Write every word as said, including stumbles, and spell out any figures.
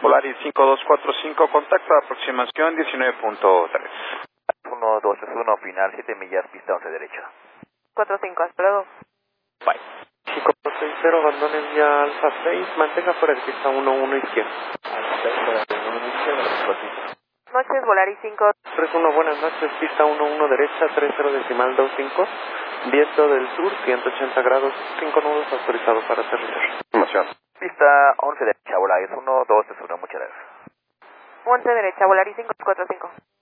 Volaris cinco dos cuatro cinco, contacto de aproximación diecinueve punto tres. uno dos tres uno, final siete millas, pista once derecha. cuatro cinco, hasta luego. Bye. cinco seis cero, abandonen ya Alfa seis, mantenga fuera de pista uno uno izquierda. Noches, Volaris cinco. tres uno, buenas noches, pista uno uno derecha, tres cero decimal dos cinco, viento del sur, ciento ochenta grados, cinco nudos autorizados para aterrizar. Información. Pista once derecha, Volaris uno dos tres uno, muchas gracias. once derecha, Volaris cinco cuatro cinco.